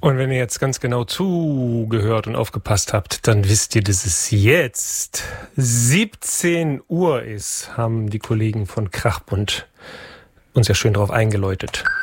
Und wenn ihr jetzt ganz genau zugehört und aufgepasst habt, dann wisst ihr, dass es jetzt 17 Uhr ist, haben die Kollegen von Krachbund uns ja schön drauf eingeläutet.